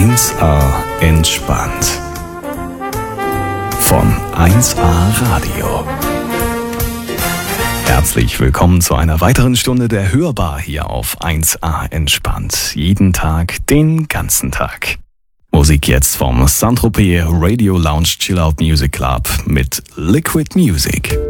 1A entspannt. Von 1A Radio. Herzlich willkommen zu einer weiteren Stunde der Hörbar hier auf 1A entspannt. Jeden Tag, den ganzen Tag. Musik jetzt vom Saint-Tropez Radio Lounge Chill Out Music Club mit Liquid Music.